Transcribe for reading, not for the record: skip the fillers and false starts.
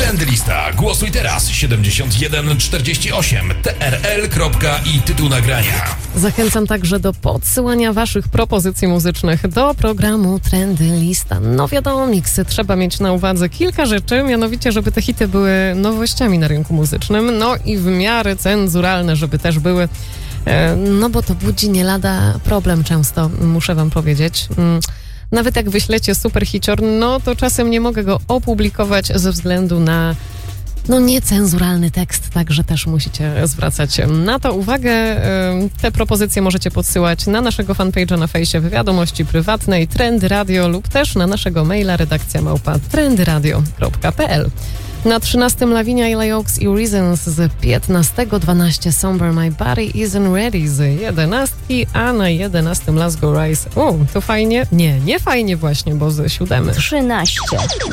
Trendlista. Głosuj teraz 7148 TRL. I tytuł nagrania. Zachęcam także do podsyłania waszych propozycji muzycznych do programu Trendlista. No wiadomo, miksy trzeba mieć na uwadze kilka rzeczy, mianowicie, żeby te hity były nowościami na rynku muzycznym, no i w miarę cenzuralne, żeby też były, no bo to budzi nie lada problem często, muszę wam powiedzieć. Nawet jak wyślecie super hicior, no to czasem nie mogę go opublikować ze względu na niecenzuralny tekst, także też musicie zwracać na to uwagę. Te propozycje możecie podsyłać na naszego fanpage'a na fejsie w wiadomości prywatnej Trendy Radio lub też na naszego maila redakcja@trendyradio.pl. Na 13 Lavinia i Liox i Reasons z 15-12 Somber My Body Isn't Ready z 11, a na 11 Let's Go Rise. To fajnie? Nie fajnie właśnie, bo z 7. 13.